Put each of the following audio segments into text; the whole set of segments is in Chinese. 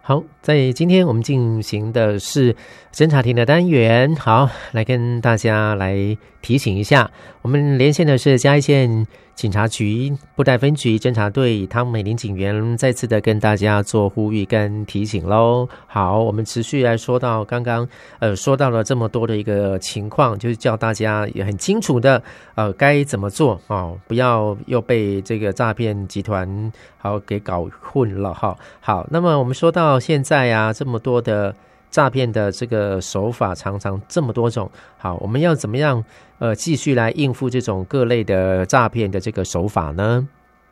好，在今天我们进行的是侦查庭的单元，好，来跟大家来提醒一下，我们连线的是嘉义县警察局布袋分局侦查队汤美玲警员，再次的跟大家做呼吁跟提醒咯。好，我们持续来说到刚刚说到了这么多的一个情况，就是叫大家也很清楚的该怎么做哦，不要又被这个诈骗集团好给搞混了哈。好，那么我们说到现在啊，这么多的诈骗的这个手法，常常这么多种，好，我们要怎么样继续来应付这种各类的诈骗的这个手法呢？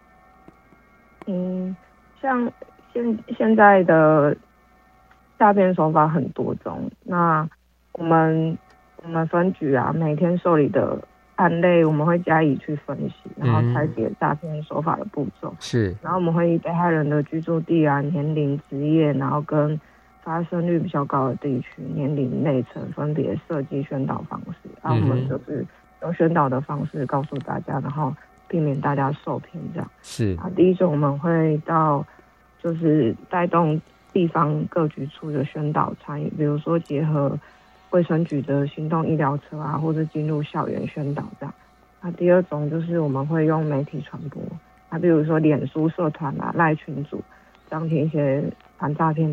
像现在的诈骗手法很多种，那我们分局啊，每天受理的案类，我们会加以去分析，然后拆解诈骗手法的步骤。是，然后我们会以被害人的居住地啊、年龄、职业，然后跟发生率比较高的地区、年龄、内层分别设计宣导方式，然后我们就是用宣导的方式告诉大家，然后避免大家受骗这样。是啊，第一种我们会到就是带动地方各局处的宣导参与，比如说结合卫生局的行动医疗车啊，或者进入校园宣导这样。那第二种就是我们会用媒体传播，比如说脸书社团啊、赖群组，张贴一些反诈骗